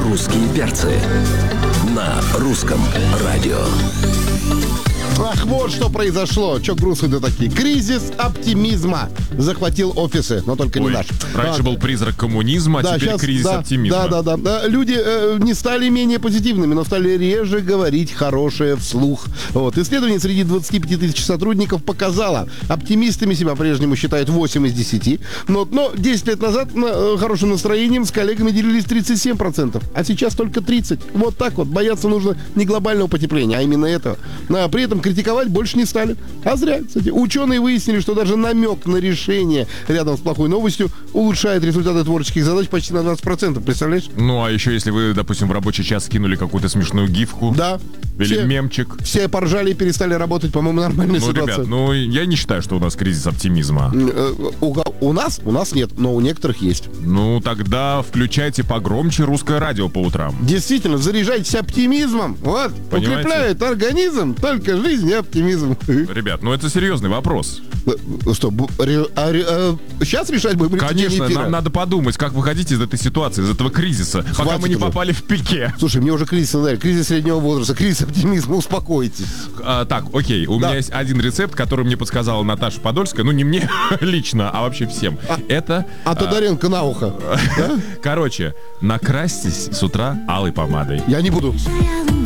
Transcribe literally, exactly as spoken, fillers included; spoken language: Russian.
Русские перцы на русском радио. Ах, вот что произошло. Че грустные такие. Кризис оптимизма захватил офисы, но только Ой, не наш. раньше а, был призрак коммунизма, а да, теперь щас, кризис да, оптимизма. Да, да, да, да. Люди э, не стали менее позитивными, но стали реже говорить хорошее вслух. Вот. Исследование среди двадцати пяти тысяч сотрудников показало, оптимистами себя по-прежнему считают восемь из десяти, но, но десять лет назад на, э, хорошим настроением с коллегами делились тридцать семь процентов, а сейчас только тридцать процентов. Вот так вот. Бояться нужно не глобального потепления, а именно этого. А при этом критиковать больше не стали. А зря, кстати. Ученые выяснили, что даже намек на решение рядом с плохой новостью улучшает результаты творческих задач почти на двадцать процентов. Представляешь? Ну, а еще если вы, допустим, в рабочий час скинули какую-то смешную гифку. Да. Или все, мемчик. Все поржали и перестали работать, по-моему, нормальная Ну, ситуация. ребят, ну, я не считаю, что у нас кризис оптимизма. У, у нас? У нас нет, но у некоторых есть. Ну, тогда включайте погромче русское радио по утрам. Действительно, заряжайтесь оптимизмом. Вот, Понимаете? укрепляет организм только жизнь и оптимизм. Ребят, ну это серьезный вопрос. Что, бу- ре- а, ре- а, сейчас решать будем? или в течение Конечно, эфира? нам надо подумать, как выходить из этой ситуации, из этого кризиса, пока Хватит мы не уже. попали в пике. Слушай, мне уже кризис надо, кризис среднего возраста, кризис оптимизма, успокойтесь. А, так, окей, у Да. меня есть один рецепт, который мне подсказала Наташа Подольская, ну не мне лично, а вообще всем. Это, А Тодоренко на ухо. короче, накрасьтесь с утра алой помадой. Я не буду.